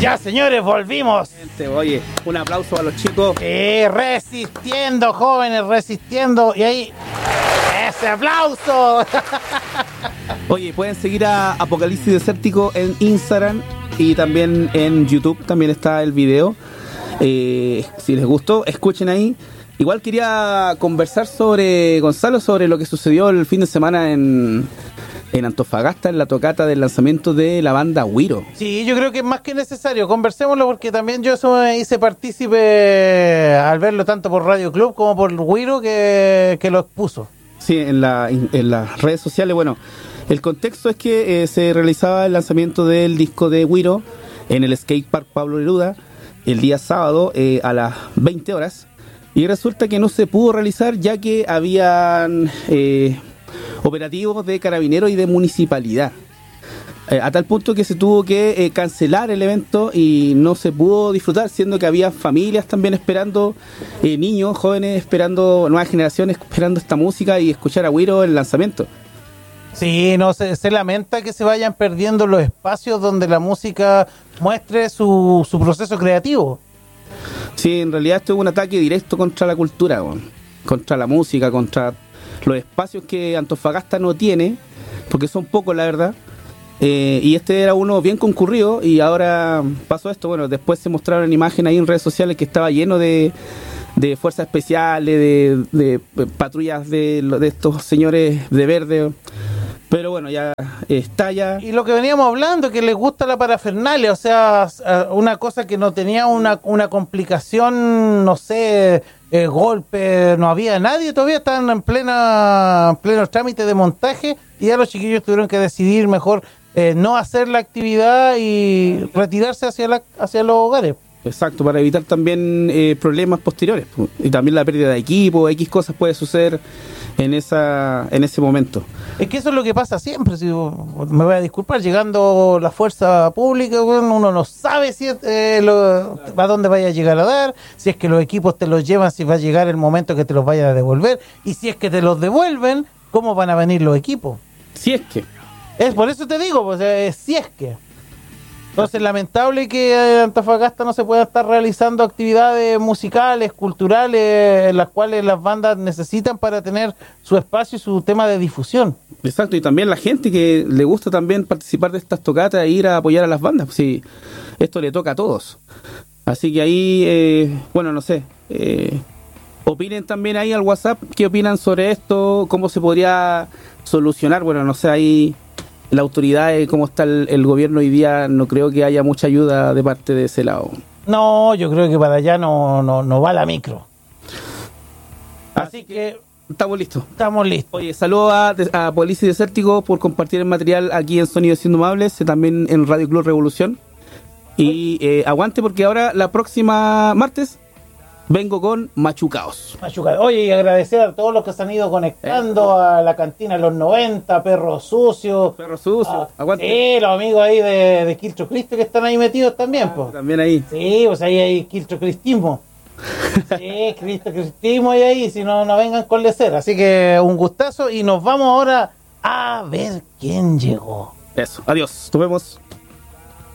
Ya, señores, volvimos. Oye, un aplauso a los chicos. Resistiendo, jóvenes, resistiendo. Y ahí, ese aplauso. Oye, pueden seguir a Apocalipsis Desértico en Instagram y también en YouTube. También está el video. Si les gustó, escuchen ahí. Igual quería conversar Gonzalo, sobre lo que sucedió el fin de semana en Antofagasta, en la tocata del lanzamiento de la banda Güiro. Sí, yo creo que es más que necesario. Conversémoslo porque también yo eso me hice partícipe al verlo tanto por Radio Club como por Güiro que lo expuso. Sí, en las redes sociales. Bueno, el contexto es que se realizaba el lanzamiento del disco de Güiro en el Skatepark Pablo Neruda el día sábado a las 20 horas. Y resulta que no se pudo realizar ya que habían operativos de carabineros y de municipalidad. A tal punto que se tuvo que cancelar el evento y no se pudo disfrutar, siendo que había familias también esperando, niños, jóvenes esperando, nuevas generaciones esperando esta música y escuchar a Güiro en el lanzamiento. Sí, no se lamenta que se vayan perdiendo los espacios donde la música muestre su proceso creativo. Sí, en realidad esto es un ataque directo contra la cultura, contra la música, contra los espacios que Antofagasta no tiene, porque son pocos, la verdad. Y este era uno bien concurrido y ahora pasó esto. Bueno, después se mostraron en imagen ahí en redes sociales que estaba lleno de fuerzas especiales, de patrullas de estos señores de verde. Pero bueno, ya está ya. Y lo que veníamos hablando, que les gusta la parafernalia, o sea, una cosa que no tenía una complicación, no sé, golpe, no había nadie, todavía estaban en pleno trámite de montaje y ya los chiquillos tuvieron que decidir mejor no hacer la actividad y retirarse hacia los hogares. Exacto, para evitar también problemas posteriores. Y también la pérdida de equipo, X cosas puede suceder en ese momento. Es que eso es lo que pasa siempre, si me voy a disculpar, llegando la fuerza pública, uno no sabe si a dónde vaya a llegar a dar, si es que los equipos te los llevan, si va a llegar el momento que te los vayan a devolver, y si es que te los devuelven, ¿cómo van a venir los equipos? Si es que. Es por eso te digo, pues, si es que. Entonces, lamentable que en Antofagasta no se puedan estar realizando actividades musicales, culturales, en las cuales las bandas necesitan para tener su espacio y su tema de difusión. Exacto, y también la gente que le gusta también participar de estas tocatas e ir a apoyar a las bandas. Pues sí, esto le toca a todos. Así que ahí, bueno, no sé, opinen también ahí al WhatsApp, qué opinan sobre esto, cómo se podría solucionar. Bueno, no sé, ahí la autoridad, cómo está el gobierno hoy día, no creo que haya mucha ayuda de parte de ese lado. No, yo creo que para allá no va la micro. Así que estamos listos. Estamos listos. Oye, saludos a Apocalipsis Desértico por compartir el material aquí en Sonidos Indomables, también en Radio Club Revolución. Y aguante porque ahora la próxima martes vengo con Machucaos. Oye, y agradecer a todos los que se han ido conectando a la cantina de los 90, Perro Sucio. Aguante. Sí, los amigos ahí de Quiltro Cristo que están ahí metidos también, pues. También ahí. Sí, pues ahí hay Quiltro Cristismo. Sí, Cristo Cristismo y ahí, si no vengan con lecer. Así que un gustazo y nos vamos ahora a ver quién llegó. Eso, adiós, nos vemos.